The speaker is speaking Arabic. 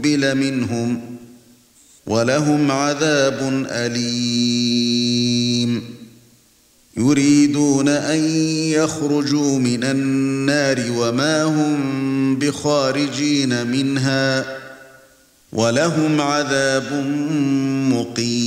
تقبل منهم ولهم عذاب أليم يريدون أن يخرجوا من النار وما هم بخارجين منها ولهم عذاب مقيم